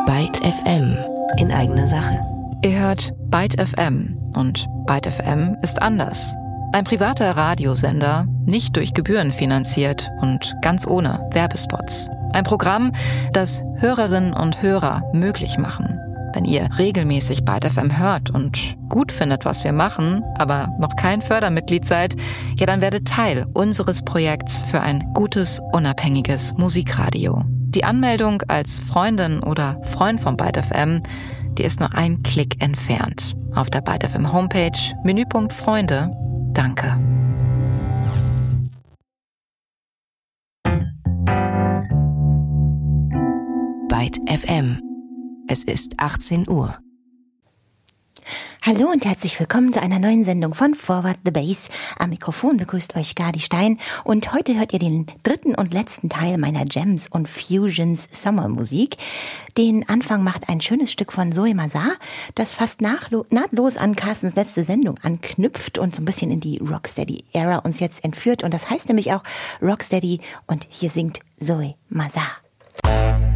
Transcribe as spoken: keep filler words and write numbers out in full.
Byte F M in eigener Sache. Ihr hört Byte F M und Byte F M ist anders. Ein privater Radiosender, nicht durch Gebühren finanziert und ganz ohne Werbespots. Ein Programm, das Hörerinnen und Hörer möglich machen. Wenn ihr regelmäßig Byte F M hört und gut findet, was wir machen, aber noch kein Fördermitglied seid, ja, dann werdet Teil unseres Projekts für ein gutes, unabhängiges Musikradio. Die Anmeldung als Freundin oder Freund von Byte F M, die ist nur ein Klick entfernt. Auf der Byte F M Homepage, Menüpunkt Freunde. Danke. Byte F M. Es ist achtzehn Uhr. Hallo und herzlich willkommen zu einer neuen Sendung von Forward the Bass. Am Mikrofon begrüßt euch Gadi Stein und heute hört ihr den dritten und letzten Teil meiner Gems und Fusions Sommermusik. Den Anfang macht ein schönes Stück von Zoe Mazar, das fast nachlo- nahtlos an Carstens letzte Sendung anknüpft und so ein bisschen in die Rocksteady-Ära uns jetzt entführt. Und das heißt nämlich auch Rocksteady und hier singt Zoe Mazar.